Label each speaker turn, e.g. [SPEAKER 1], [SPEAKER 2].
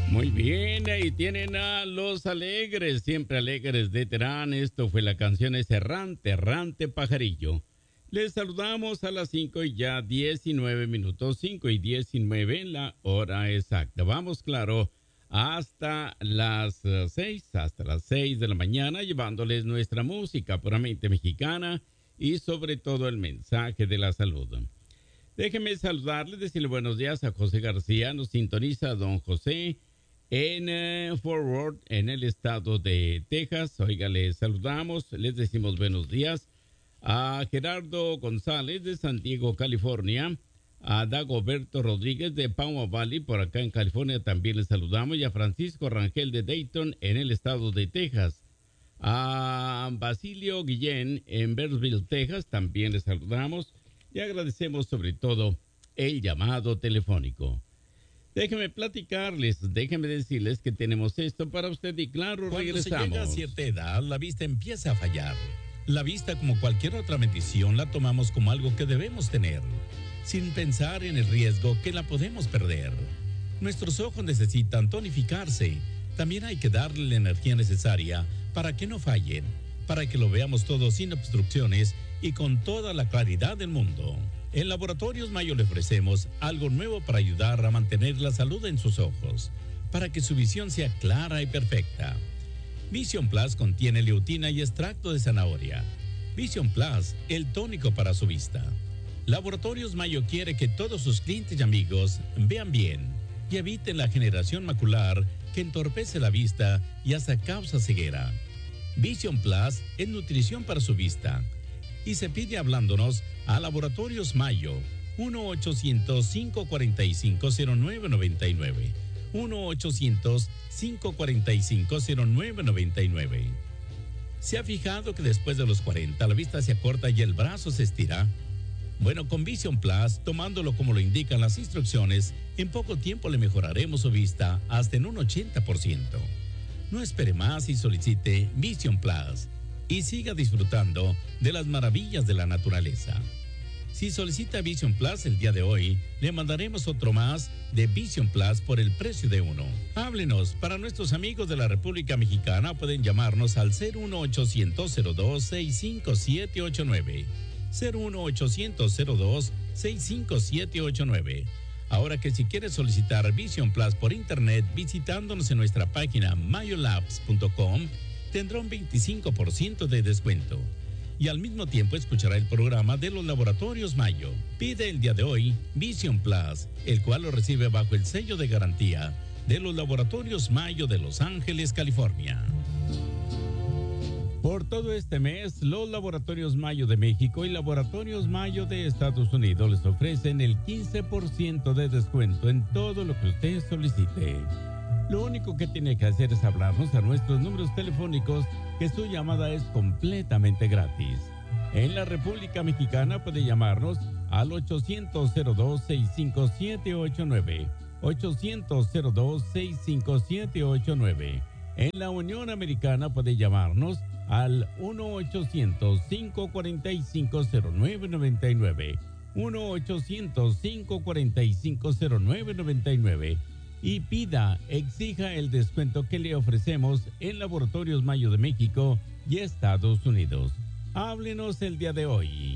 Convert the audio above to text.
[SPEAKER 1] Muy bien, ahí tienen a Los Alegres, siempre alegres de Terán. Esto fue la canción Es Errante, Errante Pajarillo. Les saludamos a las 5 y ya 19 minutos, 5 y 19 en la hora exacta. Vamos, claro, hasta las 6 de la mañana, llevándoles nuestra música puramente mexicana y sobre todo el mensaje de la salud. Déjenme saludarles, decirle buenos días a José García, nos sintoniza don José en Fort Worth, en el estado de Texas. Oiga, les saludamos, les decimos buenos días a Gerardo González de San Diego, California, a Dagoberto Rodríguez de Pauma Valley, por acá en California también les saludamos, y a Francisco Rangel de Dayton, en el estado de Texas. A Basilio Guillén en Bearsville, Texas, también les saludamos y agradecemos sobre todo el llamado telefónico. Déjenme platicarles, déjenme decirles que tenemos esto para usted y claro,
[SPEAKER 2] Cuando
[SPEAKER 1] regresamos.
[SPEAKER 2] se llega a cierta edad, la vista empieza a fallar. La vista, como cualquier otra bendición, la tomamos como algo que debemos tener, sin pensar en el riesgo que la podemos perder. Nuestros ojos necesitan tonificarse. También hay que darle la energía necesaria para que no fallen, para que lo veamos todo sin obstrucciones y con toda la claridad del mundo. En Laboratorios Mayo le ofrecemos algo nuevo para ayudar a mantener la salud en sus ojos, para que su visión sea clara y perfecta. Vision Plus contiene leutina y extracto de zanahoria. Vision Plus, el tónico para su vista. Laboratorios Mayo quiere que todos sus clientes y amigos vean bien y eviten la generación macular que entorpece la vista y hasta causa ceguera. Vision Plus es nutrición para su vista y se pide hablándonos a Laboratorios Mayo, 1-800-545-0999, 1-800-545-0999. ¿Se ha fijado que después de los 40 la vista se acorta y el brazo se estira? Bueno, con Vision Plus, tomándolo como lo indican las instrucciones, en poco tiempo le mejoraremos su vista hasta en un 80%. No espere más y solicite Vision Plus y siga disfrutando de las maravillas de la naturaleza. Si solicita Vision Plus el día de hoy, le mandaremos otro más de Vision Plus por el precio de uno. Háblenos. Para nuestros amigos de la República Mexicana pueden llamarnos al 01800-265-789. 01800-265-789. Ahora que si quieres solicitar Vision Plus por internet visitándonos en nuestra página mayolabs.com, tendrá un 25% de descuento. Y al mismo tiempo escuchará el programa de los Laboratorios Mayo. Pide el día de hoy Vision Plus, el cual lo recibe bajo el sello de garantía de los Laboratorios Mayo de Los Ángeles, California.
[SPEAKER 1] Por todo este mes, los Laboratorios Mayo de México y Laboratorios Mayo de Estados Unidos les ofrecen el 15% de descuento en todo lo que usted solicite. Lo único que tiene que hacer es hablarnos a nuestros números telefónicos, que su llamada es completamente gratis. En la República Mexicana puede llamarnos al 800-02-65789, 800-02-65789. En la Unión Americana puede llamarnos al 1-800-545-0999, 1-800-545-0999. Y exija el descuento que le ofrecemos en Laboratorios Mayo de México y Estados Unidos. Háblenos el día de hoy.